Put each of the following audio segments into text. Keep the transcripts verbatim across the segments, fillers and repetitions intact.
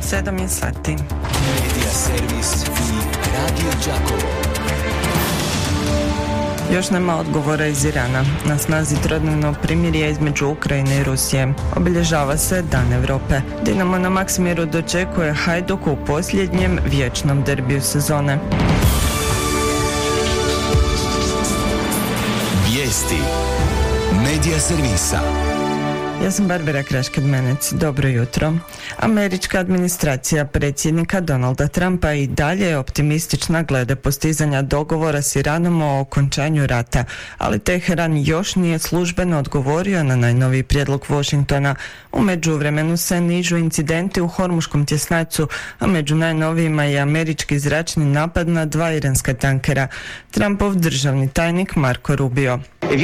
sedam je sati. Media servis i Radio Đakovo. Još nema odgovora iz Irana. Na snazi trodnevno primirje između Ukrajine i Rusije. Obilježava se Dan Europe. Dinamo na Maksimiru dočekuje Hajduk u posljednjem vječnom derbiju sezone. Vijesti Media servisa. Ja sam Barbara Kraškad-Menec. Dobro jutro. Američka administracija predsjednika Donalda Trumpa i dalje je optimistična glede postizanja dogovora s Iranom o okončanju rata, ali Teheran još nije službeno odgovorio na najnoviji prijedlog Washingtona. U međuvremenu se nižu incidenti u Hormuškom tjesnacu, a među najnovijima je američki zračni napad na dva iranska tankera. Trumpov državni tajnik Marco Rubio.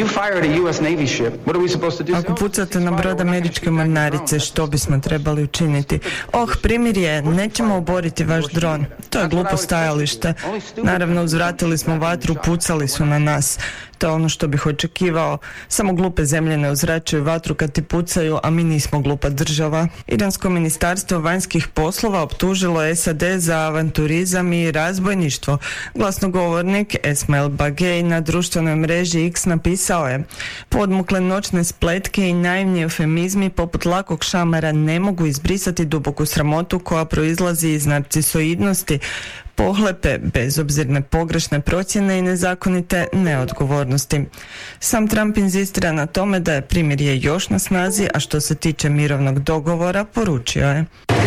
Ako pucate na brod američke mornarice, što bismo trebali učiniti? Oh, primirje, nećemo oboriti vaš dron. To je glupo stajalište. Naravno, uzvratili smo vatru, pucali su na nas. To je ono što bih očekivao. Samo glupe zemlje ne uzvraćaju vatru kad ti pucaju, a mi nismo glupa država. Iransko ministarstvo vanjskih poslova optužilo S A D za avanturizam i razbojništvo. Glasnogovornik Esmail Bagej na društvenoj mreži X napisao je: podmukle noćne spletke i naivni eufemizmi poput lakog šamara ne mogu izbrisati duboku sramotu koja proizlazi iz narcisoidnosti, pohlepe, bezobzirne pogrešne procjene i nezakonite neodgovornosti. Sam Trump inzistira na tome da je primirje još na snazi, a što se tiče mirovnog dogovora, poručio je: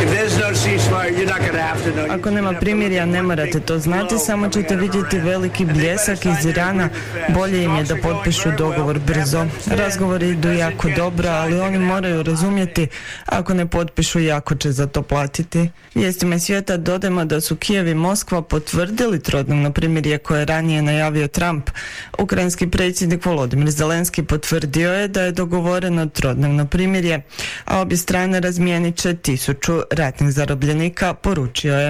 ako nema primirja, ne morate to znati, samo ćete vidjeti veliki bljesak iz Irana. Bolje im je da potpišu dogovor brzo. Razgovori idu jako dobro, ali oni moraju razumjeti, ako ne potpišu, jako će za to platiti. Vijestima svijeta dodajmo da su Kijev i Moskva potvrdili trodnevno primirje koje je ranije najavio Trump. Ukrajinski predsjednik Volodimir Zelenski potvrdio je da je dogovoreno trodnevno primirje, a obje strane razmijenit će tisuću ratnih zarobljenika, poručio je.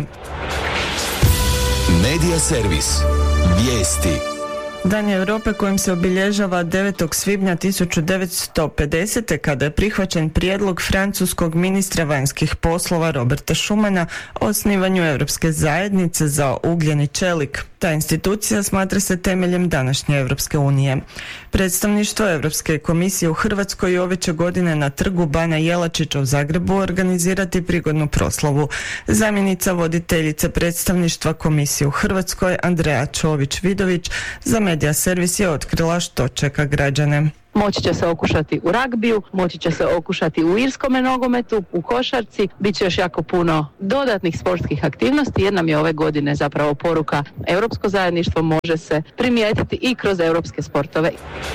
Media servis. Vijesti. Dan Europe kojim se obilježava devetog svibnja tisuću devetsto pedesete. kada je prihvaćen prijedlog francuskog ministra vanjskih poslova Roberta Schumana o osnivanju Europske zajednice za ugljen i čelik. Ta institucija smatra se temeljem današnje Europske unije. Predstavništvo Europske komisije u Hrvatskoj ove će godine na trgu Bana Jelačića u Zagrebu organizirati prigodnu proslavu. Zamjenica voditeljice predstavništva komisije u Hrvatskoj Andreja Čović-Vidović za Media servis je otkrila što čeka građane. Moći će se okušati u ragbiju, moći će se okušati u irskome nogometu, u košarci, bit će još jako puno dodatnih sportskih aktivnosti jer nam je ove godine zapravo poruka Europsko zajedništvo može se primijetiti i kroz europske sportove.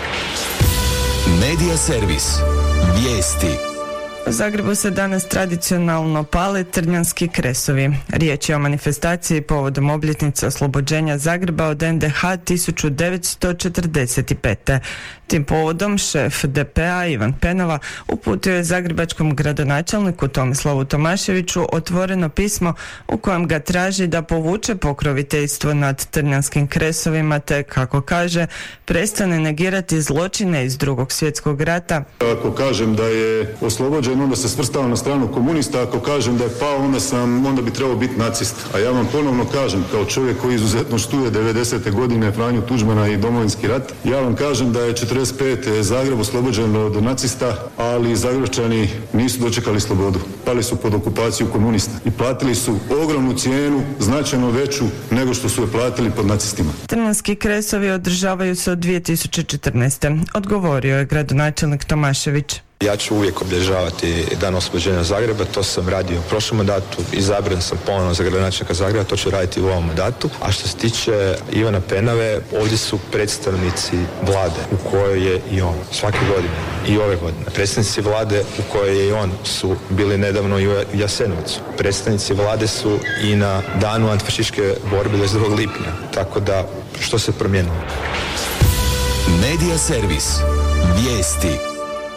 Media servis. Vijesti. U Zagrebu se danas tradicionalno pale trnjanski kresovi. Riječ je o manifestaciji povodom obljetnice oslobođenja Zagreba od en de ha tisuću devetsto četrdeset pete. Tim povodom šef de pe a Ivan Penava uputio je zagrebačkom gradonačelniku Tomislavu Tomaševiću otvoreno pismo u kojem ga traži da povuče pokroviteljstvo nad trnjanskim kresovima te, kako kaže, prestane negirati zločine iz Drugog svjetskog rata. Ako kažem da je oslobođen, onda se svrstavam na stranu komunista. Ako kažem da je pao, onda sam, onda bi trebao biti nacist. A ja vam ponovno kažem, kao čovjek koji izuzetno štuje devedesete godine Franju Tuđmana i Domovinski rat, ja vam kažem da je četrdeset pete Zagreb oslobođen od nacista, ali Zagrebčani nisu dočekali slobodu. Pali su pod okupaciju komunista i platili su ogromnu cijenu, značajno veću nego što su je platili pod nacistima. Trnjanski kresovi održavaju se od dvije tisuće četrnaeste. Odgovorio je gradonačelnik Tomašević. Ja ću uvijek obilježavati dan oslobođenja Zagreba, to sam radio u prošlom mandatu, izabran sam ponovno za gradonačelnika Zagreba, to ću raditi u ovom mandatu. A što se tiče Ivana Penave, ovdje su predstavnici vlade u kojoj je i on, svake godine i ove godine. Predstavnici vlade u kojoj je i on su bili nedavno i u Jasenovcu. Predstavnici vlade su i na danu antifašističke borbe dvadeset drugog lipnja, tako da što se promijenilo? Media servis. Vijesti.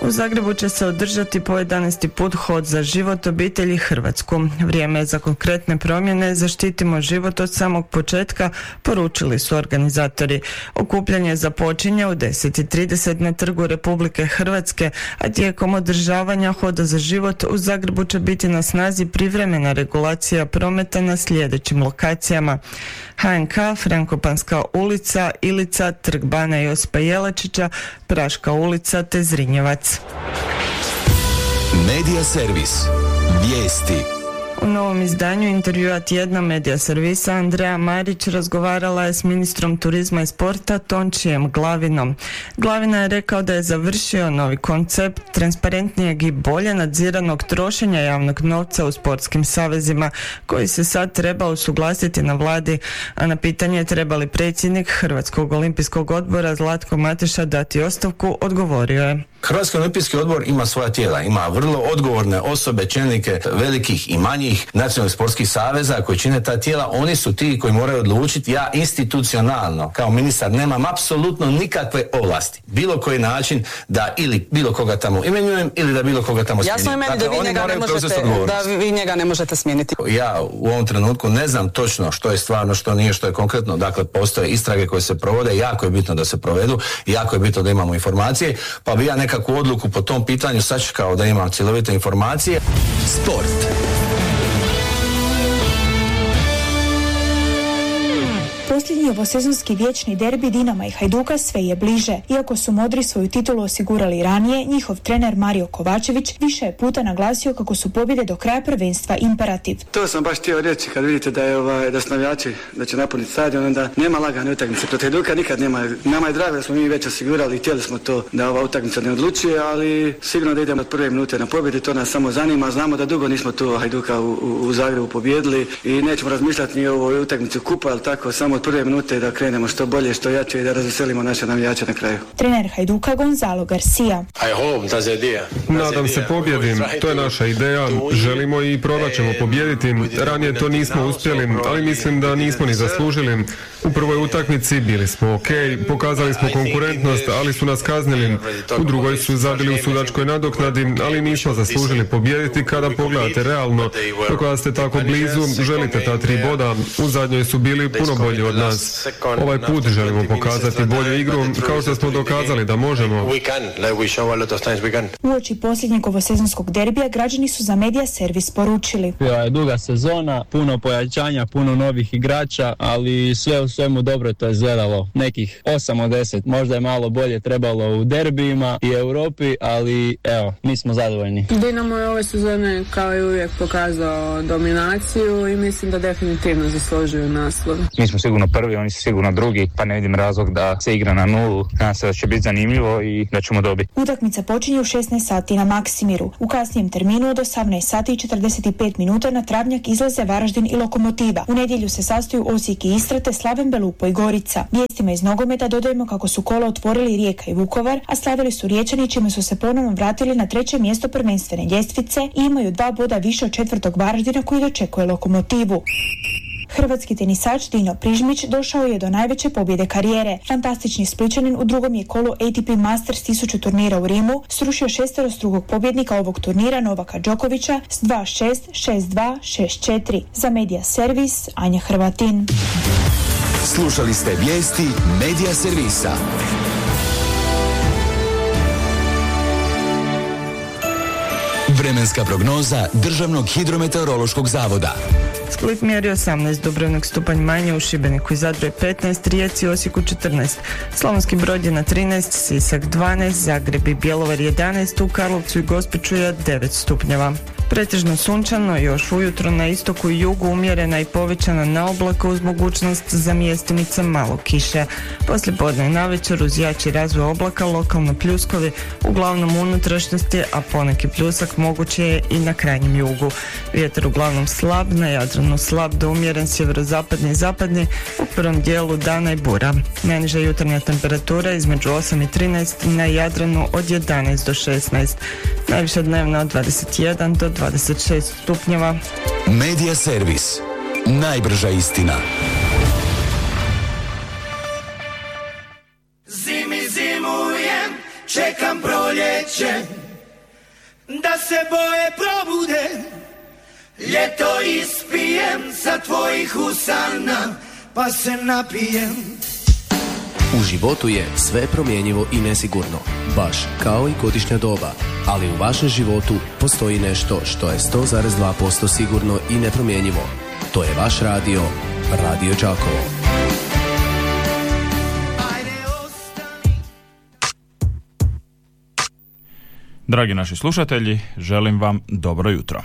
U Zagrebu će se održati po jedanaesti put Hod za život obitelji Hrvatsku. Vrijeme je za konkretne promjene, zaštitimo život od samog početka, poručili su organizatori. Okupljanje započinje u deset i trideset na Trgu Republike Hrvatske, a tijekom održavanja Hoda za život u Zagrebu će biti na snazi privremena regulacija prometa na sljedećim lokacijama: H N K, Frankopanska ulica, Ilica, Trg Bana Josipa Jelačića, Praška ulica te Zrinjevac. Medija servis. Vijesti. U novom izdanju intervjua tjedna Medija servisa Andreja Marić razgovarala je s ministrom turizma i sporta Tončijem Glavinom. Glavina je rekao da je završio novi koncept transparentnijeg i bolje nadziranog trošenja javnog novca u sportskim savezima, koji se sad treba usuglasiti na vladi, a na pitanje treba li predsjednik Hrvatskog olimpijskog odbora Zlatko Mateša dati ostavku, odgovorio je: Hrvatski olimpijski odbor ima svoja tijela, ima vrlo odgovorne osobe, čelnike velikih i manjih nacionalnih sportskih saveza koji čine ta tijela. Oni su ti koji moraju odlučiti. Ja institucionalno kao ministar nemam apsolutno nikakve ovlasti, bilo koji način da ili bilo koga tamo imenujem ili da bilo koga tamo smijenim. Jasno je meni da vi njega ne možete, da vi njega ne možete smijeniti. Ja u ovom trenutku ne znam točno što je stvarno, što nije, što je konkretno. Dakle, postoje istrage koje se provode, jako je bitno da se provedu, jako je bitno da imamo informacije, pa bi ja nekakvu odluku po tom pitanju sačekao da imam cjelovite informacije. Sport. Posljednji ovosezonski vječni derbi Dinama i Hajduka sve je bliže. Iako su Modri svoju titulu osigurali ranije, njihov trener Mario Kovačević više je puta naglasio kako su pobjede do kraja prvenstva imperativ. To sam baš htio reći kad vidite da je ovaj, da su navijači da će napuniti stadion, onda nema lagane utakmice. Protiv Hajduka nikad nema. Nama je drago da smo mi već osigurali i htjeli smo to da ova utakmica ne odlučuje, ali sigurno da idemo od prve minute na pobjedi, to nas samo zanima. Znamo da dugo nismo tu Hajduka u, u, u Zagrebu pobjedili i nećemo razmišljati ni o ovoj utakmici kupa, ali tako samo od prve minute da krenemo što bolje, što jače i da razveselimo naše navijače na kraju. Trener Hajduka Gonzalo Garcia. Nadam se pobjedim, to je naša ideja, želimo i probat ćemo pobijediti. Ranije to nismo uspjeli, ali mislim da nismo ni zaslužili. U prvoj utakmici bili smo ok, pokazali smo konkurentnost, ali su nas kaznili. U drugoj su zabili u sudačkoj nadoknadi, ali nismo zaslužili pobijediti. Kada pogledate realno, kada ste tako blizu, želite ta tri boda. U zadnjoj su bili puno bolji od nas. Ovaj put želimo pokazati bolju igru, kao što smo dokazali da možemo. Uoči posljednjeg ovosezonskog derbija građani su za Medija servis poručili: Bila je duga sezona, puno pojačanja, puno novih igrača, ali sve u svemu dobro to je izgledalo. Nekih osam od deset, možda je malo bolje trebalo u derbijima i Europi, ali evo, mi smo zadovoljni. Dinamo je ove sezone kao i uvijek pokazao dominaciju i mislim da definitivno zaslužuju naslov. Mi smo sigurno prvi, oni su sigurno drugi, pa ne vidim razlog da se igra na nulu. Nadam se da će biti zanimljivo i da ćemo dobiti. Utakmica počinje u šesnaest sati na Maksimiru. U kasnijem terminu od osamnaest sati i četrdeset pet minuta na travnjak izlaze Varaždin i Lokomotiva. U nedjelju se sastaju Osijek i Istra te Slaven, Belupo i Gorica. Vijestima iz nogometa dodajemo kako su kola otvorili Rijeka i Vukovar, a slavili su Riječani čime su se ponovno vratili na treće mjesto prvenstvene ljestvice i imaju dva boda više od četvrtog Varaždina koji dočekuje Lokomotivu. Hrvatski tenisač Dino Prižmić došao je do najveće pobjede karijere. Fantastični Splićanin u drugom je kolu A T P Masters tisuću turnira u Rimu srušio šesterostrukog pobjednika ovog turnira Novaka Đokovića s dva šest, šest dva, šest četiri. Za Medija servis Anja Hrvatin. Slušali ste vijesti Medija servisa. Vremenska prognoza Državnog hidrometeorološkog zavoda. Split mjeri osamnaest, Dubrovnik stupanj manje, u Šibeniku i Zadru je petnaest, Rijeci i Osijeku četrnaest, Slavonski Brod je na trinaest, Sisak dvanaest, Zagreb i Bjelovar jedanaest, u Karlovcu i Gospiću je devet stupnjeva. Pretežno sunčano, još ujutro na istoku i jugu umjerena i povećana naoblaka uz mogućnost za mjestimice malo kiše. Poslije podne i navečer uz jači razvoj oblaka lokalno pljuskovi, uglavnom u unutrašnjosti, a poneki pljusak moguće je i na krajnjem jugu. Vjetar uglavnom slab, na Jadranu slab do umjeren sjeverozapadni i zapadni, u prvom dijelu dana i bura. Najniža jutarnja temperatura između osam i trinaest, na Jadranu od jedanaest do šesnaest. Najviša dnevna od dvadeset jedan do dvadeset šest stupnjeva. Medija servis. Najbrža istina. Zimi zimujem, čekam proljeće. proljeće, da se boje probude, ljeto ispijem sa tvojih usana, pa se napijem. U životu je sve promjenjivo i nesigurno, baš kao i godišnja doba, ali u vašem životu postoji nešto što je sto zarez dva posto sigurno i nepromjenjivo. To je vaš radio, Radio Đakovo. Dragi naši slušatelji, želim vam dobro jutro.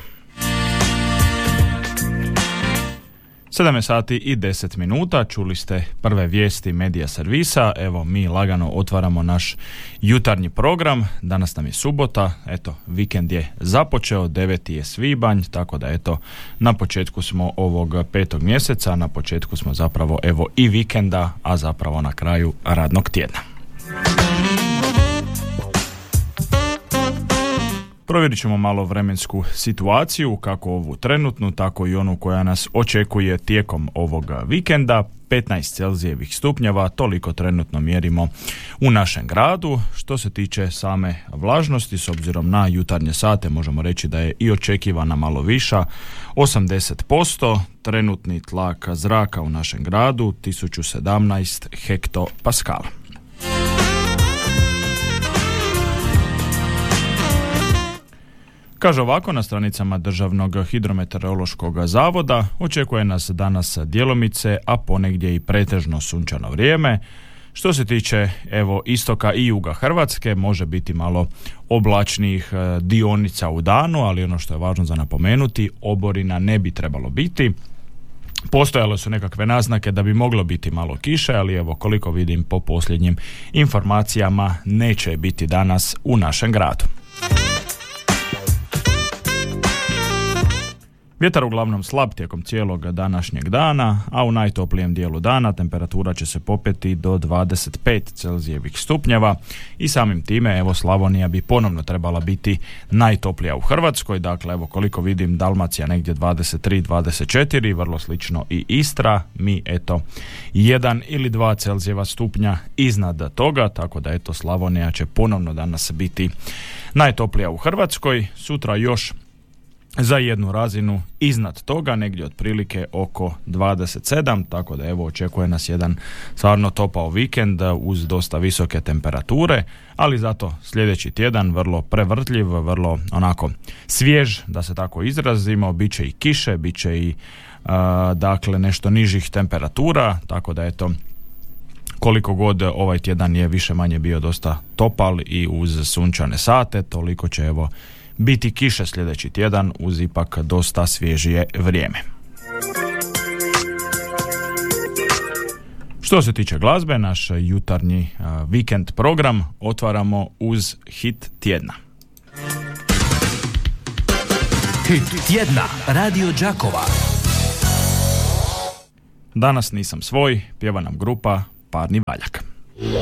sedam sati i deset minuta, čuli ste prve vijesti Medija servisa. Evo, mi lagano otvaramo naš jutarnji program. Danas nam je subota, eto, vikend je započeo, deveti je svibanj, tako da eto, na početku smo ovog petog mjeseca, na početku smo zapravo evo i vikenda, a zapravo na kraju radnog tjedna. Provjerit ćemo malo vremensku situaciju, kako ovu trenutnu, tako i onu koja nas očekuje tijekom ovog vikenda. petnaest Celzijevih stupnjeva, toliko trenutno mjerimo u našem gradu. Što se tiče same vlažnosti, s obzirom na jutarnje sate, možemo reći da je i očekivana malo viša, osamdeset posto, trenutni tlak zraka u našem gradu, tisuću sedamnaest hektopaskala. Kaže ovako na stranicama Državnog hidrometeorološkog zavoda, očekuje nas danas djelomice, a ponegdje i pretežno sunčano vrijeme. Što se tiče evo istoka i juga Hrvatske, može biti malo oblačnijih dionica u danu, ali ono što je važno za napomenuti, oborina ne bi trebalo biti. Postojale su nekakve naznake da bi moglo biti malo kiše, ali evo koliko vidim po posljednjim informacijama neće biti danas u našem gradu. Vjetar uglavnom slab tijekom cijelog današnjeg dana, a u najtoplijem dijelu dana temperatura će se popeti do dvadeset pet Celzijevih stupnjeva i samim time evo Slavonija bi ponovno trebala biti najtoplija u Hrvatskoj. Dakle, evo koliko vidim Dalmacija negdje dvadeset tri dvadeset četiri, vrlo slično i Istra, mi eto jedan ili dva Celzijeva stupnja iznad toga, tako da eto Slavonija će ponovno danas biti najtoplija u Hrvatskoj. Sutra još za jednu razinu iznad toga, negdje otprilike oko dvadeset sedam, tako da evo očekuje nas jedan stvarno topao vikend uz dosta visoke temperature, ali zato sljedeći tjedan vrlo prevrtljiv, vrlo onako svjež, da se tako izrazimo, bit će i kiše, bit će i a, dakle nešto nižih temperatura, tako da eto koliko god ovaj tjedan je više manje bio dosta topal i uz sunčane sate, toliko će evo biti kiše sljedeći tjedan uz ipak dosta svježije vrijeme. Što se tiče glazbe, naš jutarnji uh, vikend program otvaramo uz hit tjedna. Hit tjedna, Radio Đakova. Danas nisam svoj, pjeva nam grupa Parni valjak.